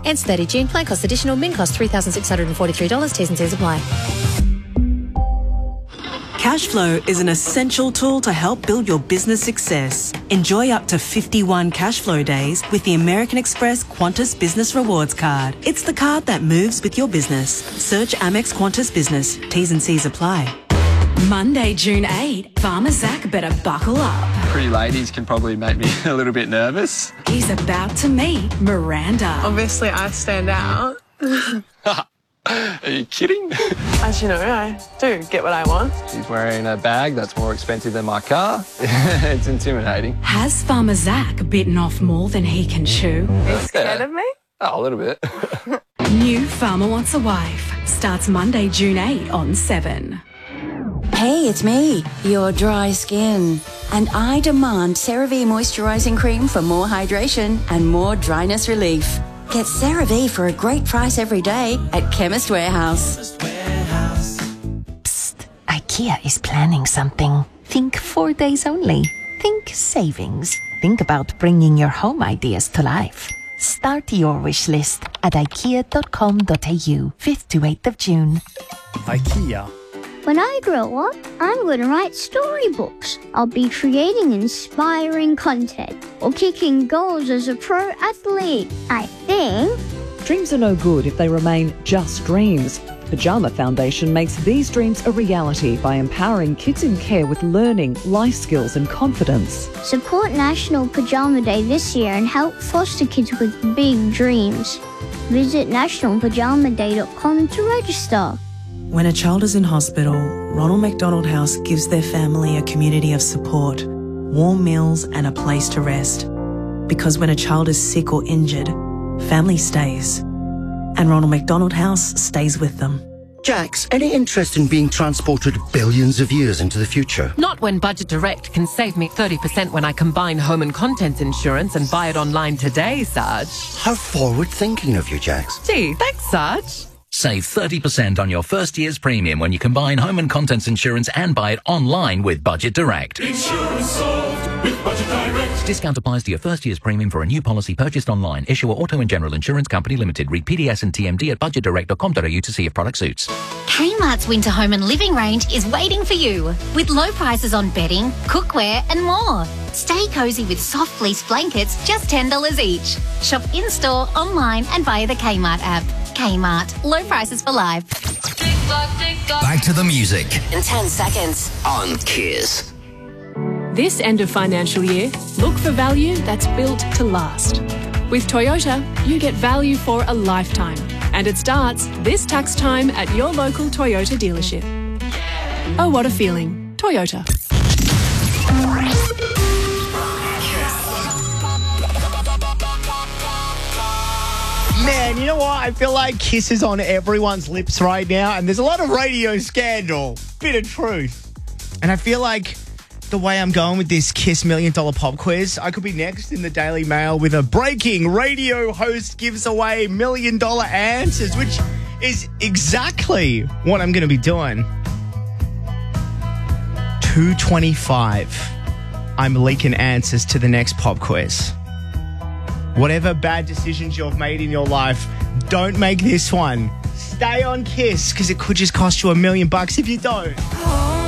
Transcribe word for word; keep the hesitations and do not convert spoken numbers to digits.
Ends thirtieth June. Plan cost additional. Min cost three thousand six hundred forty-three dollars. T's and C's apply. Cashflow is an essential tool to help build your business success. Enjoy up to fifty-one Cashflow days with the American Express Qantas Business Rewards Card. It's the card that moves with your business. Search Amex Qantas Business. T's and C's apply. Monday, June eighth, Farmer Zach better buckle up. Pretty ladies can probably make me a little bit nervous. He's about to meet Miranda. Obviously, I stand out. Are you kidding? As you know, I do get what I want. She's wearing a bag that's more expensive than my car. It's intimidating. Has Farmer Zach bitten off more than he can chew? Are you scared of me? Oh, a little bit. New Farmer Wants a Wife starts Monday, June eighth on Seven. Hey, it's me, your dry skin. And I demand CeraVe Moisturising Cream for more hydration and more dryness relief. Get CeraVe for a great price every day at Chemist Warehouse. Psst, IKEA is planning something. Think four days only. Think savings. Think about bringing your home ideas to life. Start your wish list at ikea dot com dot a u, fifth to eighth of June. IKEA. When I grow up, I'm going to write storybooks. I'll be creating inspiring content or kicking goals as a pro athlete, I think. Dreams are no good if they remain just dreams. Pajama Foundation makes these dreams a reality by empowering kids in care with learning, life skills and confidence. Support National Pajama Day this year and help foster kids with big dreams. Visit national pajama day dot com to register. When a child is in hospital, Ronald McDonald House gives their family a community of support, warm meals and a place to rest. Because when a child is sick or injured, family stays. And Ronald McDonald House stays with them. Jax, any interest in being transported billions of years into the future? Not when Budget Direct can save me thirty percent when I combine home and contents insurance and buy it online today, Sarge. How forward-thinking of you, Jax. Gee, thanks, Sarge. Save thirty percent on your first year's premium when you combine home and contents insurance and buy it online with Budget Direct. Insurance solved with Budget Direct. Discount applies to your first year's premium for a new policy purchased online. Issuer Auto and General Insurance Company Limited. Read P D S and T M D at budget direct dot com dot a u to see if product suits. Kmart's Winter Home and Living range is waiting for you with low prices on bedding, cookware and more. Stay cozy with soft fleece blankets, just ten dollars each. Shop in-store, online and via the Kmart app. Kmart. Low prices for life. Back to the music. In ten seconds. On Kiss. This end of financial year, look for value that's built to last. With Toyota, you get value for a lifetime. And it starts this tax time at your local Toyota dealership. Oh, what a feeling. Toyota. Man, you know what? I feel like Kiss is on everyone's lips right now, and there's a lot of radio scandal, bit of truth. And I feel like the way I'm going with this Kiss Million Dollar Pop Quiz, I could be next in the Daily Mail with a breaking radio host gives away million dollar answers, which is exactly what I'm going to be doing. two twenty-five. I'm leaking answers to the next pop quiz. Whatever bad decisions you've made in your life, don't make this one. Stay on Kiss, because it could just cost you a million bucks if you don't.